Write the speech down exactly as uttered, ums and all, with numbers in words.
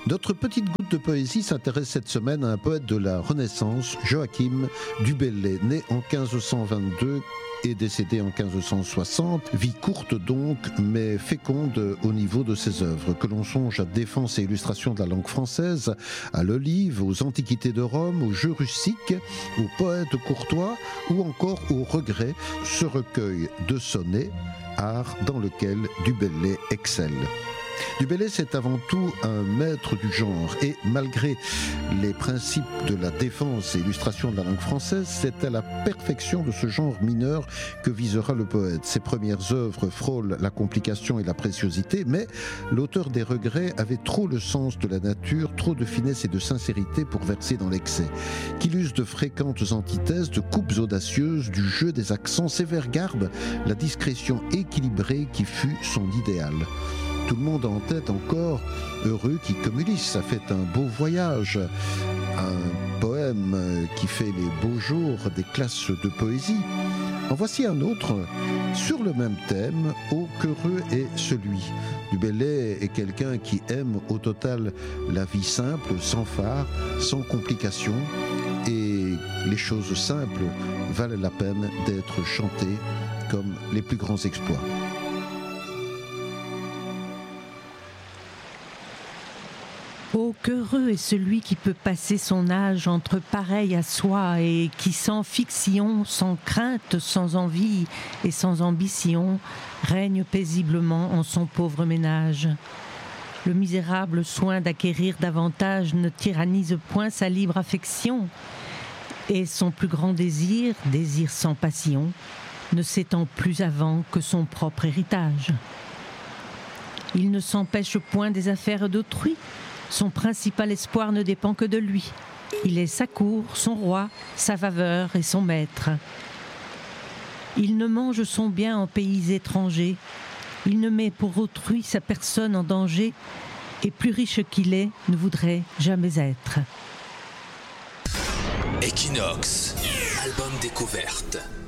Notre petite goutte de poésie s'intéresse cette semaine à un poète de la Renaissance, Joachim du Bellay, né en quinze cent vingt-deux et décédé en quinze cent soixante. Vie courte donc, mais féconde au niveau de ses œuvres. Que l'on songe à Défense et illustration de la langue française, à l'Olive, aux Antiquités de Rome, aux Jeux rustiques, aux Poètes courtois ou encore aux Regrets, ce recueil de sonnets, art dans lequel du Bellay excelle. Du Bellay, c'est avant tout un maître du genre et malgré les principes de la défense et illustration de la langue française, c'est à la perfection de ce genre mineur que visera le poète. Ses premières œuvres frôlent la complication et la préciosité, mais l'auteur des Regrets avait trop le sens de la nature, trop de finesse et de sincérité pour verser dans l'excès. Qu'il use de fréquentes antithèses, de coupes audacieuses, du jeu des accents sévères garbe, la discrétion équilibrée qui fut son idéal. Tout le monde a en tête encore Heureux qui comme Ulysse a fait un beau voyage, un poème qui fait les beaux jours des classes de poésie. En voici un autre sur le même thème, ô qu'heureux est celui. Du Bellay est quelqu'un qui aime au total la vie simple, sans phare, sans complications, et les choses simples valent la peine d'être chantées comme les plus grands exploits. Oh, qu'heureux est celui qui peut passer son âge entre pareil à soi et qui sans fiction, sans crainte, sans envie et sans ambition, règne paisiblement en son pauvre ménage. Le misérable soin d'acquérir davantage ne tyrannise point sa libre affection, et son plus grand désir, désir sans passion, ne s'étend plus avant que son propre héritage. Il ne s'empêche point des affaires d'autrui. Son principal espoir ne dépend que de lui. Il est sa cour, son roi, sa faveur et son maître. Il ne mange son bien en pays étrangers. Il ne met pour autrui sa personne en danger. Et plus riche qu'il est, ne voudrait jamais être. Equinox, album découverte.